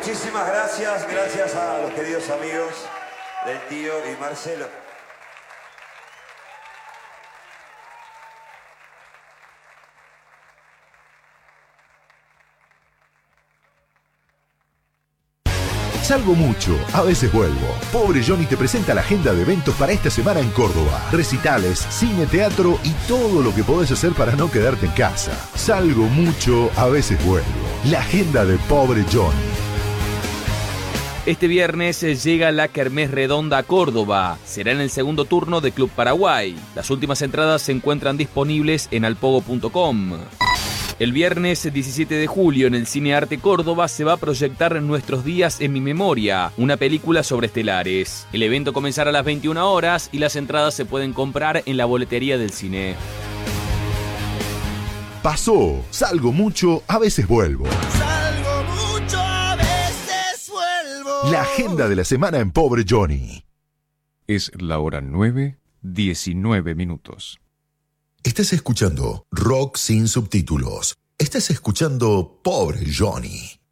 Muchísimas gracias, gracias a los queridos amigos del tío y Marcelo. Salgo mucho, a veces vuelvo. Pobre Johnny te presenta la agenda de eventos para esta semana en Córdoba. Recitales, cine, teatro y todo lo que podés hacer para no quedarte en casa. Salgo mucho, a veces vuelvo. La agenda de Pobre Johnny. Este viernes llega la Kermés Redonda a Córdoba. Será en el segundo turno de Club Paraguay. Las últimas entradas se encuentran disponibles en alpogo.com. El viernes 17 de julio en el Cine Arte Córdoba se va a proyectar Nuestros días en mi memoria, una película sobre estelares. El evento comenzará a las 21 horas y las entradas se pueden comprar en la boletería del cine. Pasó, salgo mucho, a veces vuelvo. Salgo mucho, a veces vuelvo. La agenda de la semana en Pobre Johnny. Es la hora 9:19. Estás escuchando Rock sin subtítulos. Estás escuchando Pobre Johnny.